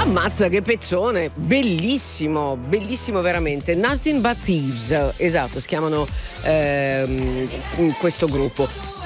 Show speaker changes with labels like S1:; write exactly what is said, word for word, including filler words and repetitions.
S1: Ammazza che pezzone, bellissimo, bellissimo veramente. Nothing But Thieves, esatto, si chiamano ehm, questo gruppo.